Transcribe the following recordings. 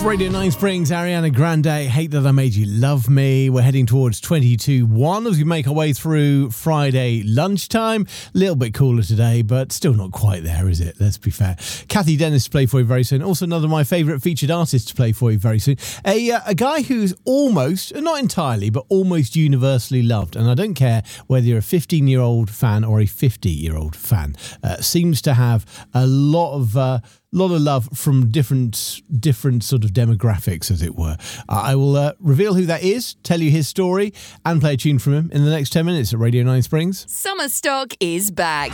Radio 9 Springs, Ariana Grande, Hate That I Made You Love Me. We're heading towards 22-1 as we make our way through Friday lunchtime. A little bit cooler today, but still not quite there, is it? Let's be fair. Kathy Dennis to play for you very soon. Also another of my favourite featured artists to play for you very soon. A guy who's almost, not entirely, but almost universally loved. And I don't care whether you're a 15-year-old fan or a 50-year-old fan. Seems to have a lot of love from different sort of demographics, as it were. I will reveal who that is, tell you his story, and play a tune from him in the next 10 minutes at Radio 9 Springs. Summer Stock is back.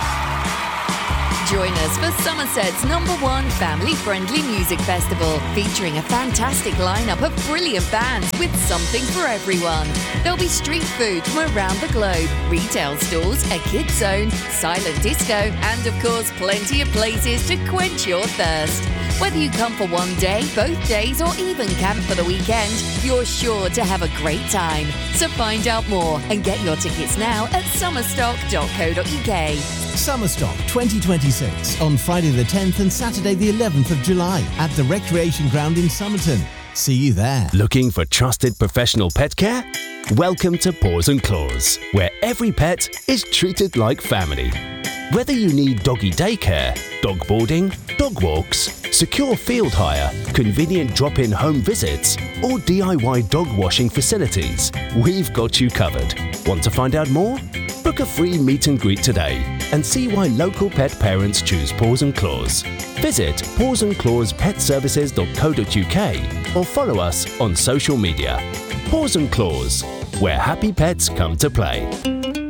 Join us for Somerset's #1 family-friendly music festival, featuring a fantastic lineup of brilliant bands with something for everyone. There'll be street food from around the globe, retail stores, a kids zone, silent disco, and of course plenty of places to quench your thirst. Whether you come for one day, both days, or even camp for the weekend, you're sure to have a great time. So find out more and get your tickets now at summerstock.co.uk. Summerstock 2026 on Friday the 10th and Saturday the 11th of July at the Recreation Ground in Somerton. See you there. Looking for trusted professional pet care? Welcome to Paws and Claws, where every pet is treated like family. Whether you need doggy daycare, dog boarding, dog walks, secure field hire, convenient drop-in home visits, or DIY dog washing facilities, we've got you covered. Want to find out more? Book a free meet and greet today and see why local pet parents choose Paws and Claws. Visit pawsandclawspetservices.co.uk or follow us on social media. Paws and Claws, where happy pets come to play.